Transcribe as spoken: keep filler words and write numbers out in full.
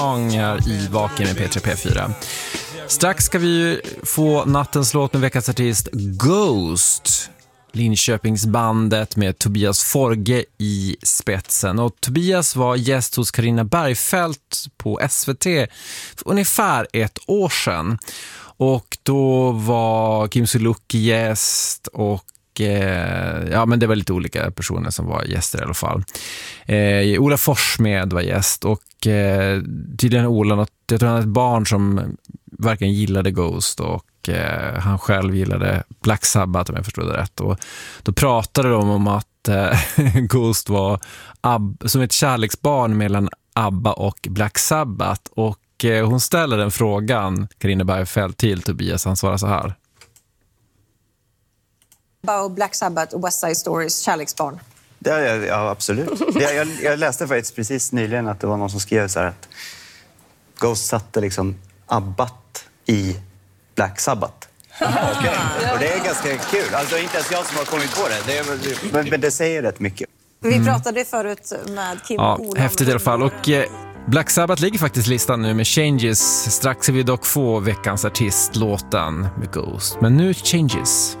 här i Vaken med P tre P fyra. Strax ska vi ju få nattens låt med veckans artist Ghost, Linköpingsbandet med Tobias Forge i spetsen. Och Tobias var gäst hos Carina Bergfeldt på S V T för ungefär ett år sedan. Och då var Kim Sulocki gäst och ja, men det var lite olika personer som var gäster i alla fall. Eh, Ola Forssmed var gäst och eh, tydligen Ola något, jag tror han hade ett barn som verkligen gillade Ghost och eh, han själv gillade Black Sabbath om jag förstod det rätt. Och då pratade de om att eh, Ghost var Ab- som ett kärleksbarn mellan ABBA och Black Sabbath och eh, hon ställde den frågan, Carina Bergfeldt, till Tobias. Han svarade så här. Och Black Sabbath och West Side Stories kärleksbarn. Ja, ja, ja absolut. Jag, jag, jag läste faktiskt precis nyligen att det var någon som skrev så här att Ghost satte liksom Abbat i Black Sabbath. Okay. Och det är ganska kul. Alltså inte ens jag som har kommit på det. det är, men, men det säger rätt mycket. Vi pratade förut med Kim ja, och Ola. Häftigt i alla fall. Och eh, Black Sabbath ligger faktiskt listan nu med Changes. Strax ska vi dock få veckans artist låten med Ghost. Men nu Changes.